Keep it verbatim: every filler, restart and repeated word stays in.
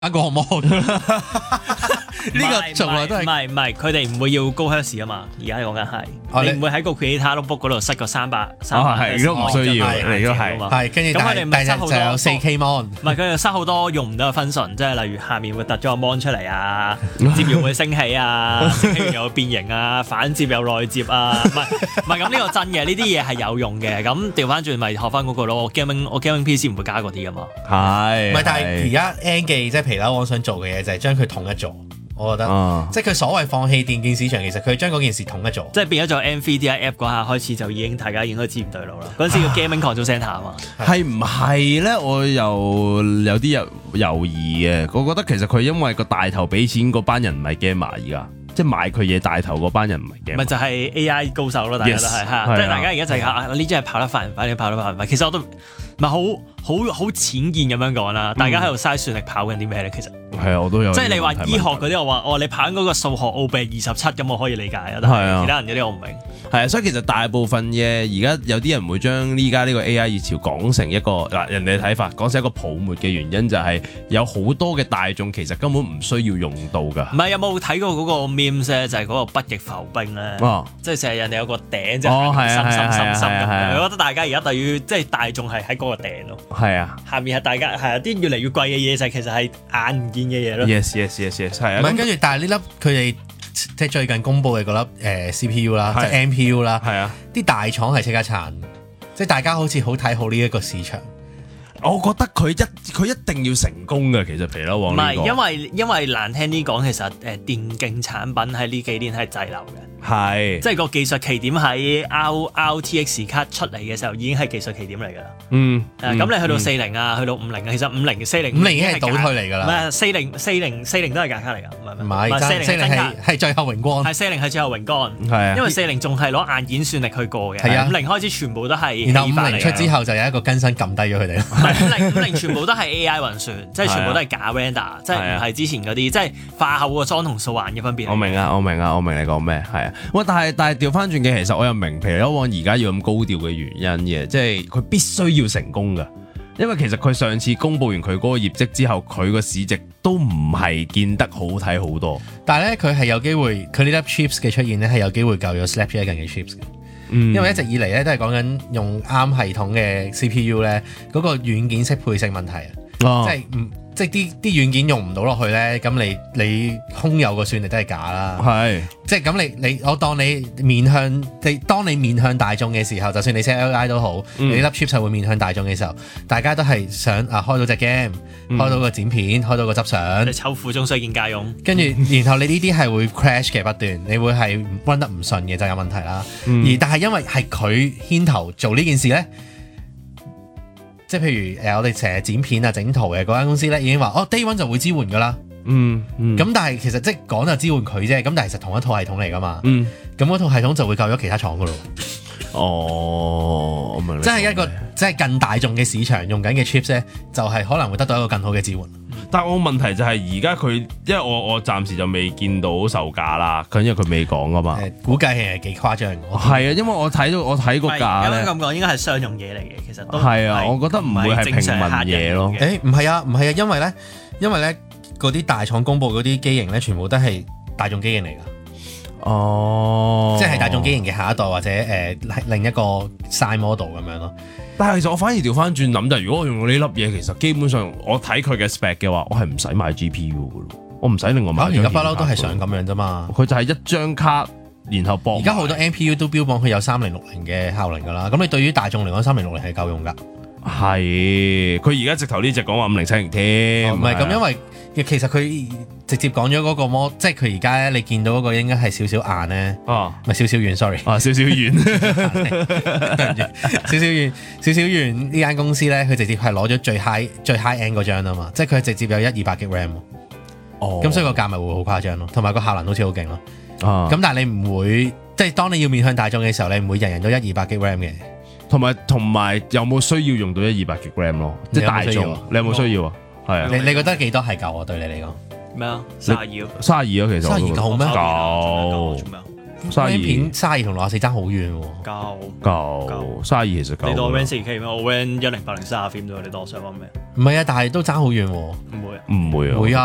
個項目。呢個從來都係唔係唔係，佢哋唔會要高香士啊嘛。而家講緊係， 哦你唔會喺個 creator notebook 嗰度塞個三百三哦百， 係都唔需要， 係你都係係跟住， 咁佢哋咪塞好多就有四 K mon， 唔係佢哋塞好多用唔到嘅 function，即係例如下面會突咗個 mon 出嚟啊，接完會升起啊，升起完又變形啊，反接又內接啊，唔係唔係咁呢個真嘅，呢啲嘢係有用嘅。咁調翻轉咪學翻嗰個咯，我 gaming 我 gaming P C 唔會加嗰啲噶嘛。 係。 唔係，但係而家 N 記即係皮樓王想做嘅嘢就係將佢統一做。我覺得， 啊、 即係佢所謂放棄電競市場，其實佢將嗰件事統一做， 即係變咗做 Nvidia app 嗰下開始就已經大家應該知唔對路啦。嗰陣時叫 gaming control centre 啊嘛， 係唔係咧？我又有啲猶猶豫嘅。我覺得其實佢因為個大頭俾錢嗰班人唔係 gamer 而家，即係買佢嘢大頭嗰班人唔係 gamer。 咪就係 A I 高手咯，大家都係 Yes， 嚇，即係大家而家就係啊呢張係跑得快唔快？你跑得快唔快？其實我都唔係好好好淺見咁樣講啦。大家喺度嘥算力跑緊啲咩咧？其實係啊，我都有。 即係你話醫學嗰啲，我話哦，你跑緊嗰個數學奧秘二十七咁，我可以理解啊。但係其他人嗰啲我唔明。 係啊，所以其實大部分嘅而家有啲人會將呢家呢個 A I 熱潮講成一個嗱人哋嘅睇法，講成一個泡沫嘅原因就係有好多嘅大眾其實根本唔需要用到㗎。 唔係有冇睇過嗰個 memes 咧？就係嗰個北極浮冰咧， 哦、 即係成日人哋有個頂，即哦係深深深深係啊係啊咁。我覺得大家而家對於即係大眾係喺嗰個頂咯， 係啊， 下面係大家係啊啲越嚟越貴嘅嘢就係其實係眼唔見嘅嘢咯。 yes yes yes yes 係啊。 唔係跟住，但係呢粒佢哋即係最近公布嘅嗰粒誒 C P U 啦，即係 M P U 啦， 係啊， 啲大廠係即刻撐，即係大家好似好睇好呢一個市場。 我覺得佢一佢一定要成功嘅，其實皮褸王唔係呢個因為因為難聽啲講，其實誒、呃、電競產品喺呢幾年係滯留嘅， 係即係個技術奇點喺 R R T X 卡出嚟嘅時候已經係技術奇點嚟㗎啦。 嗯誒咁、你去到四零啊，去到五零啊，其實五零四零五零已經係倒退嚟㗎啦， 唔係四零四零四零都係假卡嚟㗎，唔係唔係四零四零係係最後榮光， 係四零係最後榮光， 係啊因為四零仲係攞硬件算力去過嘅， 係啊五零開始全部都係然後五起發嚟嘅零出之後就有一個更新撳低咗佢哋。 五零五零全部都係 A I 運算，即係全部都係假 render，即係唔係之前嗰啲，即係化後個裝同素顏嘅分別。 我明啊，我明啊，我明你講咩，係啊。喂，但係但係調翻轉嘅，其實我又明皮褸王而家要咁高調嘅原因嘅，即係佢必須要成功㗎。因為其實佢上次公佈完佢嗰個業績之後，佢個市值都唔係見得好睇好多。 但係咧，佢係有機會，佢呢粒 chips 嘅出現咧係有機會救咗 Snapdragon 嘅 chips 嘅。 嗯、 因為一直以嚟咧都係講緊用啱系統嘅 C P U 咧，嗰、嗰個軟件適配性問題啊， 哦、 即係唔即係啲啲軟件用唔到落去咧，咁你你空有個算力都係假啦， 係即係咁你你我當你面向你當你面向大眾嘅時候，就算你 set L I 都好， 嗯、 你粒 chip 係會面向大眾嘅時候，大家都係想啊開到隻 game，、嗯、開到個剪片，開到個執相， 你醜婦終須見家用， 跟住然後你呢啲係會 crash 嘅不斷，你會係 run 得唔順嘅就有問題啦。 嗯、 而但係因為係佢牽頭做呢件事咧。即係譬如誒，我哋成日剪片啊、整圖嘅嗰間公司咧，已經話哦 Day One 就會支援噶啦。 嗯，咁、 嗯、但係其實即係講就支援佢啫，咁但係其實同一套系統嚟噶嘛。 嗯， 咁嗰套系統就會救咗其他廠噶咯。 哦，我明。 即係一個即係更大眾嘅市場用緊嘅 chips 咧，就係可能會得到一個更好嘅支援。 但係我問題就係而家佢，因為我我暫時就未見到售價啦，佢因為佢未講噶嘛。 誒，估計係幾誇張。 係啊，因為我睇到我睇個價咧， 咁講應該係商用嘢嚟嘅，其實都係啊，我覺得唔會係平民嘢咯。 誒，唔係啊，唔係啊，因為咧，因為咧嗰啲大廠公佈嗰啲機型咧，全部都係大眾機型嚟㗎。 哦， 即係大眾機型嘅下一代或者誒、呃、另一個 size model 咁樣咯。 但係其實我反而調翻轉諗就係，如果我用到呢粒嘢，其實基本上我睇佢嘅 spec 嘅話，我係唔使買 G P U 嘅咯，我唔使另外買。 而家不嬲都係想咁樣啫嘛。 佢就係一張卡，然後駁。 而家好多 M P U 都標榜佢有三零六零嘅效能㗎啦。咁你對於大眾嚟講，三零六零係夠用㗎。 係，佢而家直頭呢隻講話五零七零添。 唔係咁，因為其實佢直接講咗嗰個模，即係佢而家咧，你見到嗰個應該係少少硬咧， 啊， 唔係少少軟 ，sorry， 啊，少少軟， 對唔住，少少軟，少少軟呢間公司咧，佢直接係攞咗最 high 最 high end 嗰張啊嘛，即係佢直接有一二百 G RAM， 哦， 咁所以個價咪會好誇張咯，同埋個效能好似好勁咯， 啊， 咁但係你唔會，即係當你要面向大眾嘅時候，你唔會人人都一二百 G RAM 嘅， 同埋同埋有冇需要用到一二百 G RAM 咯？即係大眾，你有冇需要啊？係啊， 你你覺得幾多係夠啊？對你嚟講？ 咩啊？卅二， 卅二啊，其實卅二夠咩？ 夠， 卅二片卅二同六十四爭好遠喎。 夠夠卅二其實夠。 你當 Van 四 K 咩？我 Van 一零八零卅 film 啫喎，你當我想揾咩？ 唔係啊，但係都爭好遠喎。 唔會。 唔會啊？ 會啊。